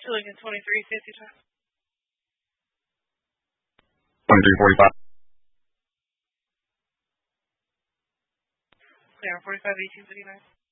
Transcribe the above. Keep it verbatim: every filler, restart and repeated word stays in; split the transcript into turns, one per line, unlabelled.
Two Lincoln twenty-three fifty time.
twenty-three forty-five.
Clear forty-five eighteen fifty-nine.